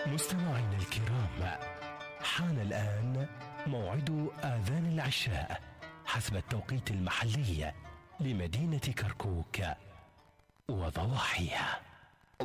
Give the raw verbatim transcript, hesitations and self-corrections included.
مستمعينا الكرام، حان الآن موعد آذان العشاء حسب التوقيت المحلي لمدينة كركوك وضواحيها.